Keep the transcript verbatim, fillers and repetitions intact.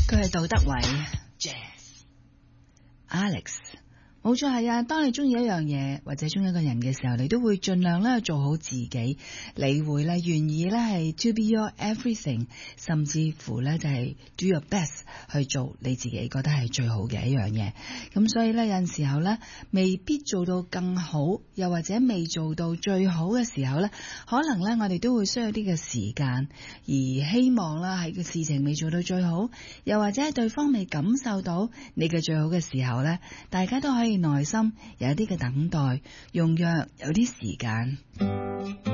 佢係杜德偉 Alex， 冇錯係啊。當你中意一樣嘢或者中意一個人嘅時候，你都會盡量咧做好自己，你會咧願意咧係 to be your everything， 甚至乎咧就係 do your best 去做你自己覺得係最好嘅一樣嘢。咁所以咧有陣時候咧未必做到更好，又或者未做到最好嘅時候咧，可能咧我哋都會需要啲嘅時間，而希望啦喺個事情未做到最好，又或者係對方未感受到你嘅最好嘅時候咧，大家都可以耐心有一啲嘅等待，用藥有啲時間。